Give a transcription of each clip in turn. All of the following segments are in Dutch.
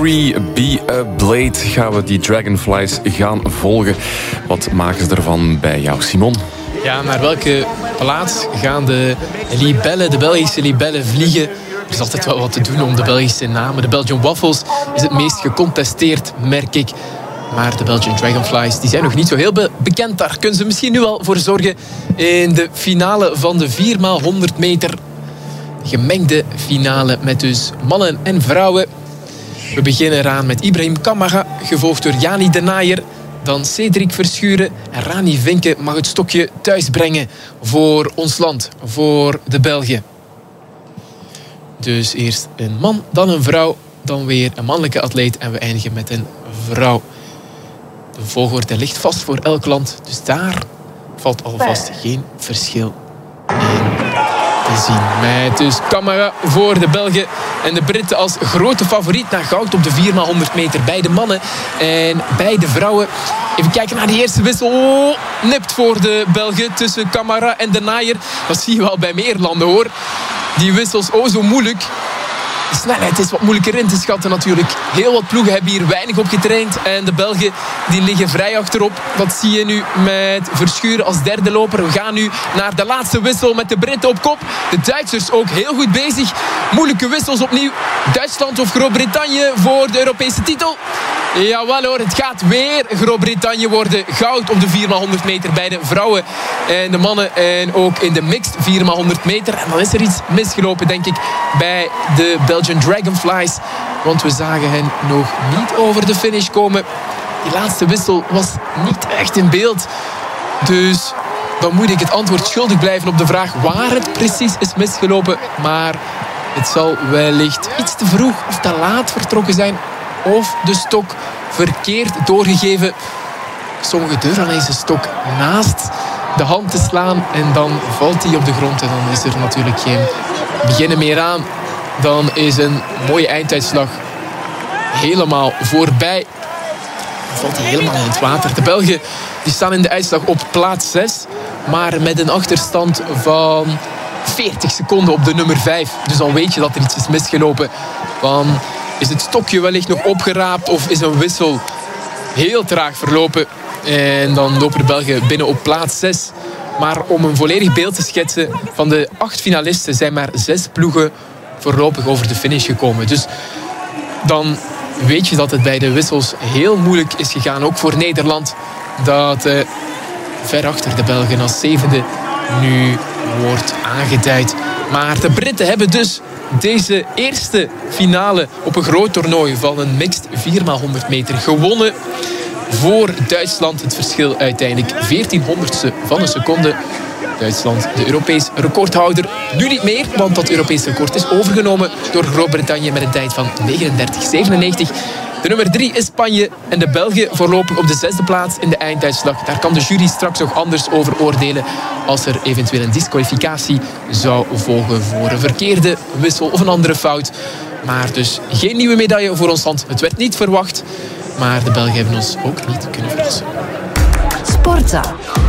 Be a Blade gaan we die Dragonflies gaan volgen. Wat maken ze ervan bij jou, Simon? Ja, naar welke plaats gaan de libellen, de Belgische libellen, vliegen? Er is altijd wel wat te doen om de Belgische namen. De Belgian Waffles is het meest gecontesteerd, merk ik. Maar de Belgian Dragonflies die zijn nog niet zo heel bekend. Daar kunnen ze misschien nu al voor zorgen in de finale van de 4x100 meter. Gemengde finale met dus mannen en vrouwen. We beginnen eraan met Ibrahim Kamara, gevolgd door Jani de Naaier. Dan Cedric Verschuren en Rani Vinke mag het stokje thuisbrengen voor ons land, voor de Belgen. Dus eerst een man, dan een vrouw, dan weer een mannelijke atleet en we eindigen met een vrouw. De volgorde ligt vast voor elk land, dus daar valt alvast geen verschil in te zien. Met dus Kamara voor de Belgen en de Britten als grote favoriet naar goud op de 4x100 meter bij de mannen en bij de vrouwen. Even kijken naar die eerste wissel. Oh, nipt voor de Belgen tussen Kamara en de Naaier. Dat zie je wel bij meer landen, hoor. Die wissels, zo moeilijk. De snelheid is wat moeilijker in te schatten natuurlijk. Heel wat ploegen hebben hier weinig op getraind. En de Belgen die liggen vrij achterop. Dat zie je nu met Verschuren als derde loper. We gaan nu naar de laatste wissel met de Britten op kop. De Duitsers ook heel goed bezig. Moeilijke wissels opnieuw. Duitsland of Groot-Brittannië voor de Europese titel. Jawel hoor, het gaat weer Groot-Brittannië worden. Goud op de 4x100 meter bij de vrouwen en de mannen. En ook in de mixed 4x100 meter. En dan is er iets misgelopen, denk ik, bij de Belgian Dragonflies. Want we zagen hen nog niet over de finish komen. Die laatste wissel was niet echt in beeld. Dus dan moet ik het antwoord schuldig blijven op de vraag waar het precies is misgelopen. Maar het zal wellicht iets te vroeg of te laat vertrokken zijn. Of de stok verkeerd doorgegeven. Sommigen durven aan deze stok naast de hand te slaan. En dan valt hij op de grond. En dan is er natuurlijk geen beginnen meer aan. Dan is een mooie einduitslag helemaal voorbij. Dan valt hij helemaal in het water. De Belgen die staan in de uitslag op plaats 6. Maar met een achterstand van 40 seconden op de nummer 5. Dus dan weet je dat er iets is misgelopen. Dan is het stokje wellicht nog opgeraapt of is een wissel heel traag verlopen. En dan lopen de Belgen binnen op plaats 6. Maar om een volledig beeld te schetsen, van de 8 finalisten zijn maar 6 ploegen voorlopig over de finish gekomen. Dus dan weet je dat het bij de wissels heel moeilijk is gegaan. Ook voor Nederland, dat ver achter de Belgen als 7e nu wordt aangeduid. Maar de Britten hebben dus deze eerste finale op een groot toernooi van een mixed 4x100 meter gewonnen. Voor Duitsland het verschil uiteindelijk 1400ste van een seconde. Duitsland, de Europees recordhouder, nu niet meer, want dat Europees record is overgenomen door Groot-Brittannië met een tijd van 39,97. De nummer 3 is Spanje en de Belgen voorlopig op de 6e plaats in de einduitslag. Daar kan de jury straks nog anders over oordelen als er eventueel een disqualificatie zou volgen voor een verkeerde wissel of een andere fout. Maar dus geen nieuwe medaille voor ons land. Het werd niet verwacht, maar de Belgen hebben ons ook niet kunnen verrassen. Sportza.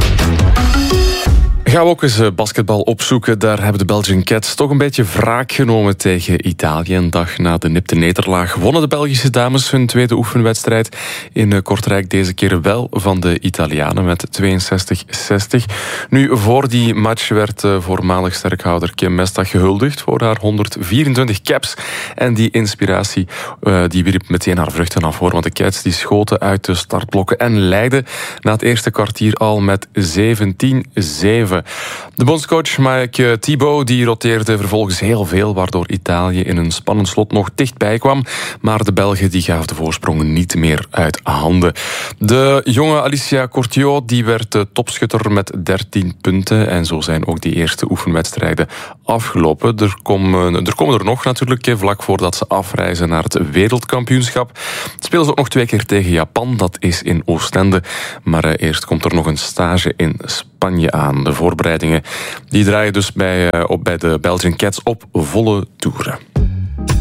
Gaan we ook eens basketbal opzoeken. Daar hebben de Belgian Cats toch een beetje wraak genomen tegen Italië. Een dag na de nipte nederlaag wonnen de Belgische dames hun tweede oefenwedstrijd in Kortrijk. Deze keer wel van de Italianen met 62-60. Nu, voor die match werd voormalig sterkhouder Kim Mestag gehuldigd voor haar 124 caps. En die inspiratie die wierp meteen haar vruchten af, hoor. Want de Cats die schoten uit de startblokken en leidden na het eerste kwartier al met 17-7. De bondscoach Mike Thibaut die roteerde vervolgens heel veel, waardoor Italië in een spannend slot nog dichtbij kwam. Maar de Belgen die gaven de voorsprong niet meer uit handen. De jonge Alicia Cortiot die werd topschutter met 13 punten. En zo zijn ook die eerste oefenwedstrijden afgelopen. Er komen er nog natuurlijk, vlak voordat ze afreizen naar het wereldkampioenschap. Spelen ze ook nog 2 keer tegen Japan, dat is in Oostende. Maar eerst komt er nog een stage in Spanje aan. De voorbereidingen die draaien dus bij de Belgian Cats op volle toeren.